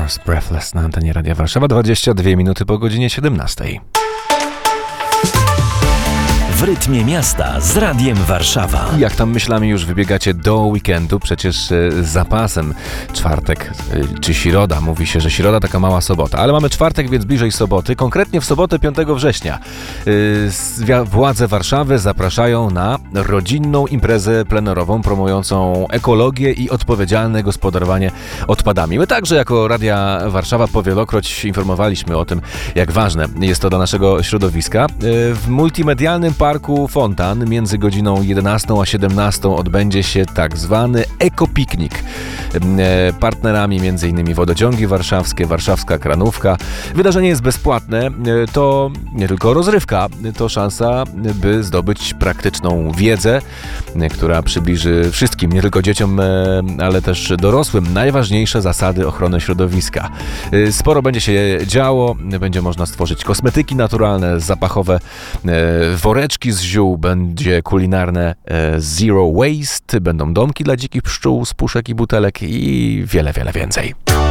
Mars, Breathless na antenie Radia Warszawa, 22 minuty po godzinie 17. W rytmie miasta z Radiem Warszawa. Jak tam myślami już wybiegacie do weekendu, przecież z zapasem czwartek czy środa. Mówi się, że środa taka mała sobota, ale mamy czwartek, więc bliżej soboty. Konkretnie w sobotę 5 września władze Warszawy zapraszają na rodzinną imprezę plenerową promującą ekologię i odpowiedzialne gospodarowanie odpadami. My także jako Radia Warszawa powielokroć informowaliśmy o tym, jak ważne jest to dla naszego środowiska. W multimedialnym Parku Fontan między godziną 11 a 17 odbędzie się tak zwany ekopiknik. Partnerami m.in. Wodociągi Warszawskie, Warszawska Kranówka. Wydarzenie jest bezpłatne, to nie tylko rozrywka, to szansa, by zdobyć praktyczną wiedzę, która przybliży wszystkim, nie tylko dzieciom, ale też dorosłym, najważniejsze zasady ochrony środowiska. Sporo będzie się działo, będzie można stworzyć kosmetyki naturalne, zapachowe woreczki z ziół, będzie kulinarne zero waste, będą domki dla dzikich pszczół z puszek i butelek i wiele, wiele więcej.